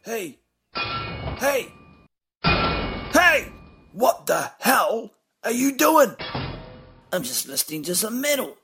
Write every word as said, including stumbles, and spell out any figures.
Hey! Hey! Hey! What the hell are you doing? I'm just listening to some metal.